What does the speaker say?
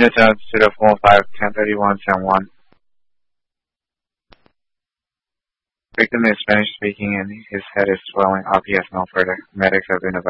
Units altitude of 15, 1031, San Juan. Victim is Spanish speaking and his head is swelling up. He has no further. Medics have been evacuated.